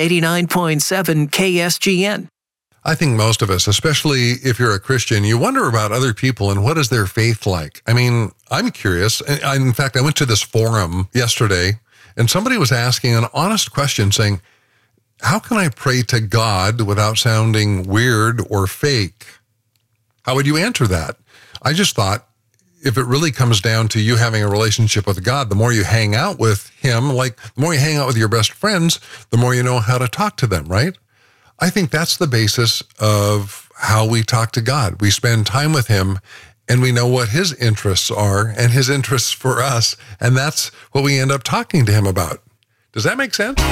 89.7 KSGN. I think most of us, especially if you're a Christian, you wonder about other people and what is their faith like? I mean, I'm curious. In fact, I went to this forum yesterday and somebody was asking an honest question saying, how can I pray to God without sounding weird or fake? How would you answer that? I just thought, if it really comes down to you having a relationship with God, the more you hang out with him, like the more you hang out with your best friends, the more you know how to talk to them, right? I think that's the basis of how we talk to God. We spend time with him and we know what his interests are and his interests for us. And that's what we end up talking to him about. Does that make sense?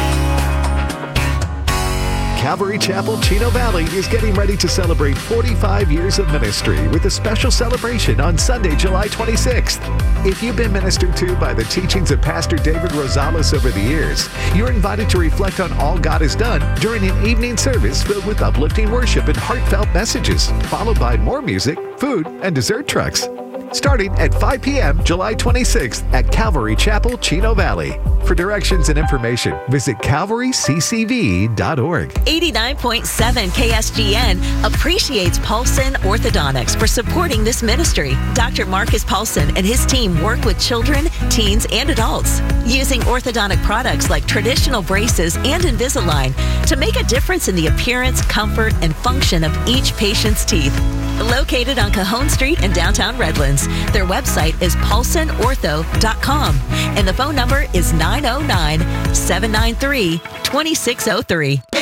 Calvary Chapel, Chino Valley is getting ready to celebrate 45 years of ministry with a special celebration on Sunday, July 26th. If you've been ministered to by the teachings of Pastor David Rosales over the years, you're invited to reflect on all God has done during an evening service filled with uplifting worship and heartfelt messages, followed by more music, food, and dessert trucks. Starting at 5 p.m. July 26th at Calvary Chapel, Chino Valley. For directions and information, visit calvaryccv.org. 89.7 KSGN appreciates Paulson Orthodontics for supporting this ministry. Dr. Marcus Paulson and his team work with children, teens, and adults using orthodontic products like traditional braces and Invisalign to make a difference in the appearance, comfort, and function of each patient's teeth. Located on Cajon Street in downtown Redlands. Their website is paulsonortho.com and the phone number is 909-793-2603.